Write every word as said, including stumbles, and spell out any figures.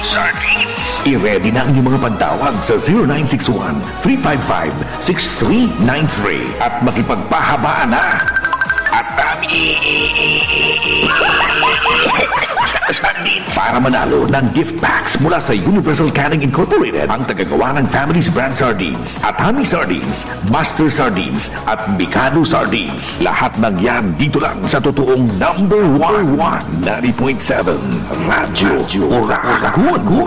Sardines. I-ready na ang inyong mga pagtawag sa zero nine six one, three five five, six three nine three at makipagpahabaan na. At kami Sardines. Para manalo ng gift packs mula sa Universal Canning Incorporated, ang tagagawa ng Family's Brand Sardines, Atami Sardines, Master Sardines, at Mikado Sardines. Lahat ng yan dito lang sa totoong number one, ninety point seven Radyo Oragon.